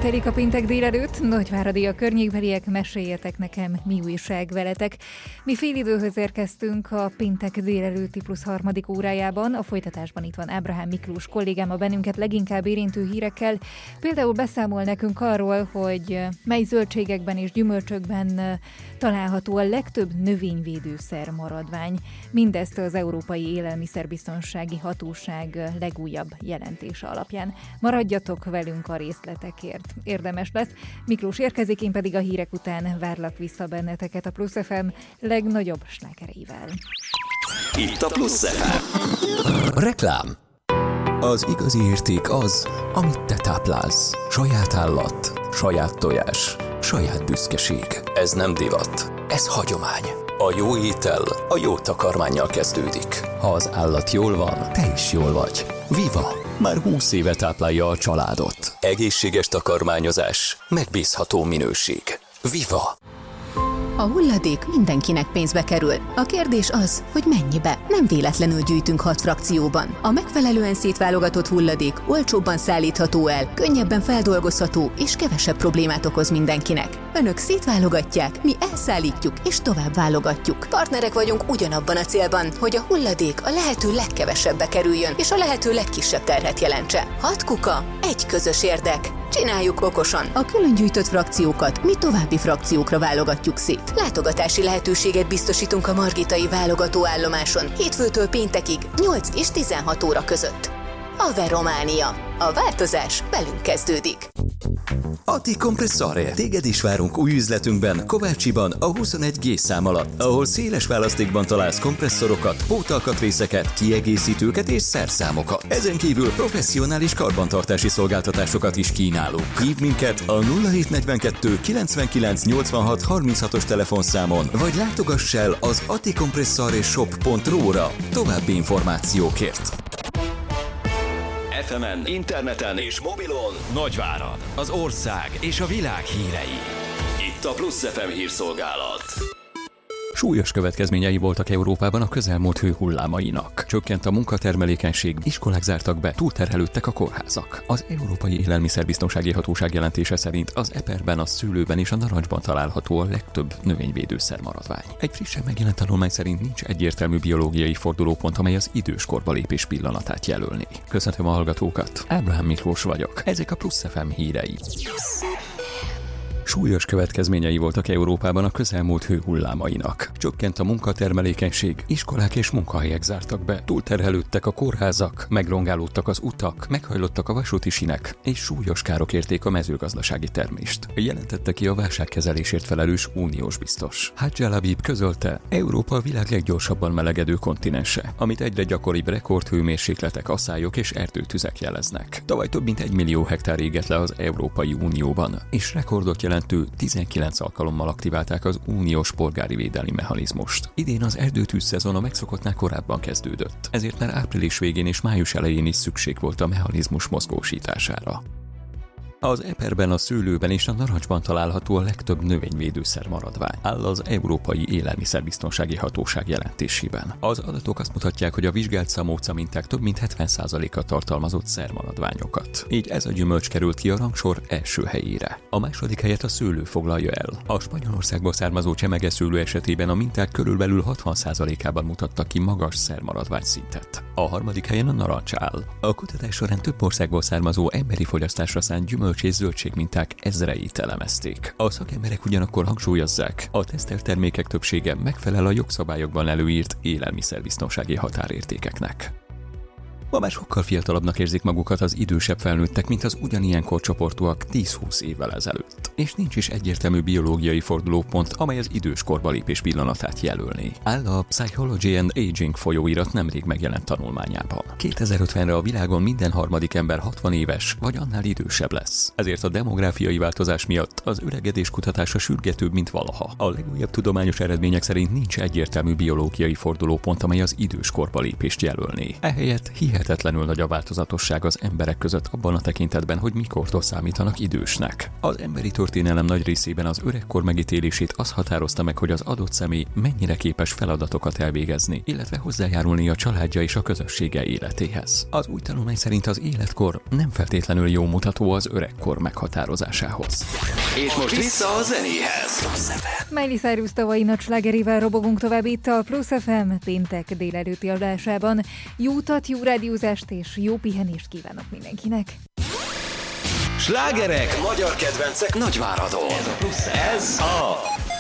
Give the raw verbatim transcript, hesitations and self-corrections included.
telik a péntek délelőtt, Nagyváradi a környékbeliek, meséljetek nekem, mi újság veletek. Mi fél időhöz érkeztünk a péntek délelőtti plusz harmadik órájában, a folytatásban itt van Ábrahám Miklós kollégám a bennünket leginkább érintő hírekkel. Például beszámol nekünk arról, hogy mely zöldségekben és gyümölcsökben található a legtöbb növényvédőszer maradvány. Mindezt az Európai Élelmiszerbiztonsági Hatóság legújabb jelentése alapján. Maradjatok velünk a részletekért. Érdemes lesz. Miklós érkezik, én pedig a hírek után várlak vissza benneteket a Plusz ef em legnagyobb slágereivel. Itt a Plusz ef em. Reklám. Az igazi érték az, amit te táplálsz. Saját állat, saját tojás, saját büszkeség. Ez nem divat, ez hagyomány. A jó étel a jó takarmánnyal kezdődik. Ha az állat jól van, te is jól vagy. Viva! Már húsz éve táplálja a családot. Egészséges takarmányozás, megbízható minőség. Viva! A hulladék mindenkinek pénzbe kerül. A kérdés az, hogy mennyibe. Nem véletlenül gyűjtünk hat frakcióban. A megfelelően szétválogatott hulladék olcsóbban szállítható el, könnyebben feldolgozható és kevesebb problémát okoz mindenkinek. Önök szétválogatják, mi elszállítjuk és tovább válogatjuk. Partnerek vagyunk ugyanabban a célban, hogy a hulladék a lehető legkevesebbe kerüljön és a lehető legkisebb terhet jelentse. Hat kuka, egy közös érdek. Csináljuk okosan. A külön gyűjtött frakciókat mi további frakciókra válogatjuk szét. Látogatási lehetőséget biztosítunk a margitai válogatóállomáson hétfőtől péntekig nyolc és tizenhat óra között. Ave Románia. A változás velünk kezdődik. Ati Compressore. Téged is várunk új üzletünkben, Kovácsiban, a huszonegy G szám alatt, ahol széles választékban találsz kompresszorokat, pótalkatrészeket, kiegészítőket és szerszámokat. Ezen kívül professzionális karbantartási szolgáltatásokat is kínálunk. Hívd minket a nulla hét negyvenkettő kilencvenkilenc nyolcvanhat harminchatos telefonszámon, vagy látogass el az aticompressoreshop pont ru-ra további információkért. ef emen, interneten és mobilon Nagyvárad, az ország és a világ hírei. Itt a Plusz ef em hírszolgálat. Súlyos következményei voltak Európában a közelmúlt hőhullámainak. Csökkent a munkatermelékenység, iskolák zártak be, túlterhelődtek a kórházak. Az Európai Élelmiszerbiztonsági Hatóság jelentése szerint az eperben, a szőlőben és a narancsban található a legtöbb növényvédőszer maradvány. Egy frissen megjelent tanulmány szerint nincs egyértelmű biológiai fordulópont, amely az időskorba lépés pillanatát jelölni. Köszöntöm a hallgatókat, Ábrahám Miklós vagyok. Ezek a Plusz ef em hírei. Súlyos következményei voltak Európában a közelmúlt hőhullámainak. Csökkent a munkatermelékenység, iskolák és munkahelyek zártak be, túlterhelődtek a kórházak, megrongálódtak az utak, meghajlottak a vasúti sinek, és súlyos károk érték a mezőgazdasági termést. Jelentette ki a válságkezelésért felelős uniós biztos. Hadj al-Habib közölte, Európa a világ leggyorsabban melegedő kontinense, amit egyre gyakoribb rekordhőmérsékletek, aszályok és erdőtüzek jeleznek. Tavaly több mint egy millió hektár égett le az Európai Unióban, és rekordot jelent tizenkilenc alkalommal aktiválták az uniós polgári védelmi mechanizmust. Idén az erdőtűz szezon a megszokottnál korábban kezdődött, ezért már április végén és május elején is szükség volt a mechanizmus mozgósítására. Az eperben, a szőlőben és a narancsban található a legtöbb növényvédőszer maradvány, áll az Európai Élelmiszerbiztonsági Hatóság jelentésében. Az adatok azt mutatják, hogy a vizsgált szamóca minták több mint hetven százaléka tartalmazott szermaradványokat. Így ez a gyümölcs került ki a rangsor első helyére. A második helyet a szőlő foglalja el. A Spanyolországból származó csemegeszőlő esetében a minták körülbelül hatvan százalékában mutattak ki magas szermaradvány szintet. A harmadik helyen a narancs áll. A kutatás során több országból származó emberi fogyasztásra szánt gyümölcs és zöldségminták ezreit elemezték. A szakemberek ugyanakkor hangsúlyozzák, a tesztelt termékek többsége megfelel a jogszabályokban előírt élelmiszerbiztonsági határértékeknek. Ma már sokkal fiatalabbnak érzik magukat az idősebb felnőttek, mint az ugyanilyen korcsoportúak tíz-húsz évvel ezelőtt. És nincs is egyértelmű biológiai fordulópont, amely az időskorba lépés pillanatát jelölné. Áll a Psychology and Aging folyóirat nemrég megjelent tanulmányában. kétezer-ötvenre a világon minden harmadik ember hatvan éves, vagy annál idősebb lesz. Ezért a demográfiai változás miatt az öregedés kutatása sürgetőbb, mint valaha. A legújabb tudományos eredmények szerint nincs egyértelmű biológiai fordulópont, amely az időskorba lépést jelölné. Ehelyett hihet hihetetlenül nagy a változatosság az emberek között abban a tekintetben, hogy mikortól számítanak idősnek. Az emberi történelem nagy részében az öregkor megítélését az határozta meg, hogy az adott személy mennyire képes feladatokat elvégezni, illetve hozzájárulni a családja és a közössége életéhez. Az új tanulmány szerint az életkor nem feltétlenül jó mutató az öregkor meghatározásához. És most vissza a zenéhez. Miley Cyrus tavalyi nagy slágerével robogunk tovább itt a Plusz ef em péntek délelőtti adásában. Jó utat, jó rádiózást és jó pihenést kívánok mindenkinek! Slágerek, magyar kedvencek Nagyváradon. Ez a